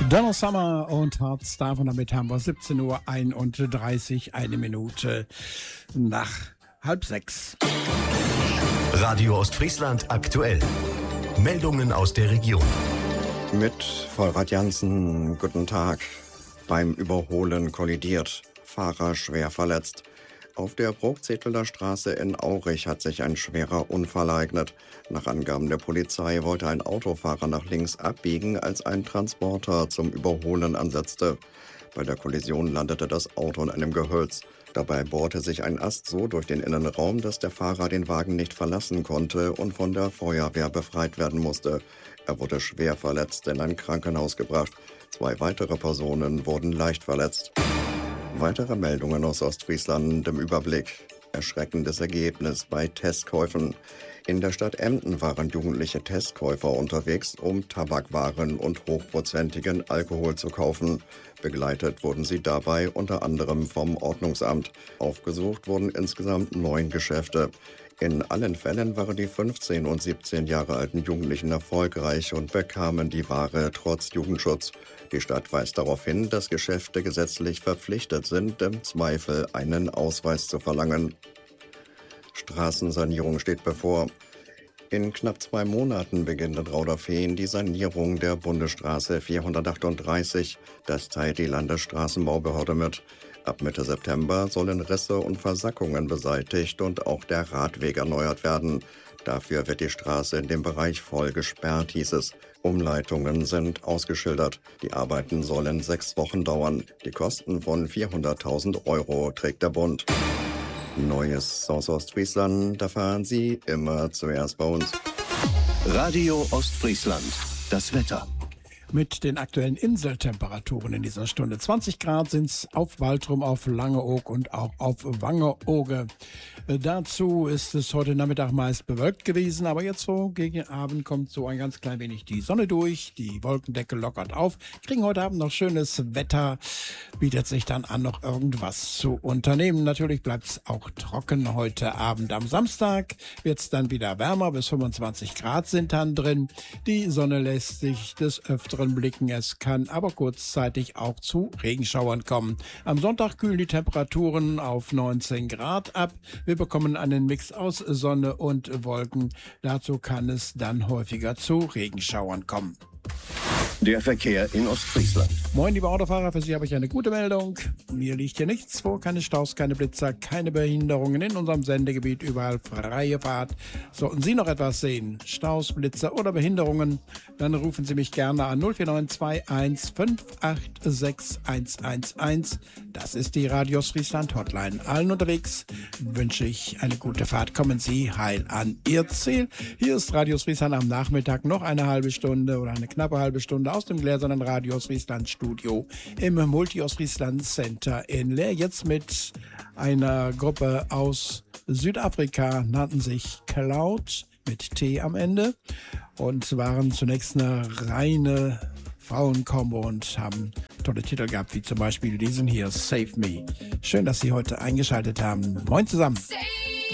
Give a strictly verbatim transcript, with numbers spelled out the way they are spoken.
Donna Summer und Heartstar, und damit haben wir siebzehn Uhr einunddreißig, eine Minute nach halb sechs. Radio Ostfriesland aktuell. Meldungen aus der Region. Mit Vollrad Jansen, guten Tag. Beim Überholen kollidiert, Fahrer schwer verletzt. Auf der Bruchzetteler Straße in Aurich hat sich ein schwerer Unfall ereignet. Nach Angaben der Polizei wollte ein Autofahrer nach links abbiegen, als ein Transporter zum Überholen ansetzte. Bei der Kollision landete das Auto in einem Gehölz. Dabei bohrte sich ein Ast so durch den Innenraum, dass der Fahrer den Wagen nicht verlassen konnte und von der Feuerwehr befreit werden musste. Er wurde schwer verletzt in ein Krankenhaus gebracht. Zwei weitere Personen wurden leicht verletzt. Weitere Meldungen aus Ostfriesland im Überblick. Erschreckendes Ergebnis bei Testkäufen. In der Stadt Emden waren jugendliche Testkäufer unterwegs, um Tabakwaren und hochprozentigen Alkohol zu kaufen. Begleitet wurden sie dabei unter anderem vom Ordnungsamt. Aufgesucht wurden insgesamt neun Geschäfte. In allen Fällen waren die fünfzehn und siebzehn Jahre alten Jugendlichen erfolgreich und bekamen die Ware trotz Jugendschutz. Die Stadt weist darauf hin, dass Geschäfte gesetzlich verpflichtet sind, im Zweifel einen Ausweis zu verlangen. Straßensanierung steht bevor. In knapp zwei Monaten beginnt in Rauderfehn die Sanierung der Bundesstraße vierhundertachtunddreißig. Das teilt die Landesstraßenbaubehörde mit. Ab Mitte September sollen Risse und Versackungen beseitigt und auch der Radweg erneuert werden. Dafür wird die Straße in dem Bereich voll gesperrt, hieß es. Umleitungen sind ausgeschildert. Die Arbeiten sollen sechs Wochen dauern. Die Kosten von vierhunderttausend Euro trägt der Bund. Neues aus Ostfriesland, da fahren Sie immer zuerst bei uns. Radio Ostfriesland, das Wetter. Mit den aktuellen Inseltemperaturen in dieser Stunde. zwanzig Grad sind es auf Baltrum, auf Langeoog und auch auf Wangerooge. Äh, dazu ist es heute Nachmittag meist bewölkt gewesen, aber jetzt so gegen Abend kommt so ein ganz klein wenig die Sonne durch, die Wolkendecke lockert auf, kriegen heute Abend noch schönes Wetter, bietet sich dann an, noch irgendwas zu unternehmen. Natürlich bleibt es auch trocken heute Abend. Am Samstag wird es dann wieder wärmer, bis fünfundzwanzig Grad sind dann drin. Die Sonne lässt sich des Öfteren blicken. Es kann aber kurzzeitig auch zu Regenschauern kommen. Am Sonntag kühlen die Temperaturen auf neunzehn Grad ab. Wir bekommen einen Mix aus Sonne und Wolken. Dazu kann es dann häufiger zu Regenschauern kommen. Der Verkehr in Ostfriesland. Moin, liebe Autofahrer, für Sie habe ich eine gute Meldung. Mir liegt hier nichts vor, keine Staus, keine Blitzer, keine Behinderungen in unserem Sendegebiet, überall freie Fahrt. Sollten Sie noch etwas sehen, Staus, Blitzer oder Behinderungen, dann rufen Sie mich gerne an null vier neun zwei eins fünf acht sechs eins eins eins. Das ist die Radio Ostfriesland Hotline. Allen unterwegs wünsche ich eine gute Fahrt. Kommen Sie heil an Ihr Ziel. Hier ist Radio Ostfriesland am Nachmittag noch eine halbe Stunde oder eine knappe halbe Stunde aus dem gläsernen Radio Ostfriesland Studio im Multi-Ostfriesland Center in Leer. Jetzt mit einer Gruppe aus Südafrika, nannten sich Cloud mit T am Ende und waren zunächst eine reine Frauenkombo und haben tolle Titel gehabt, wie zum Beispiel diesen hier, Save Me. Schön, dass Sie heute eingeschaltet haben. Moin zusammen. Save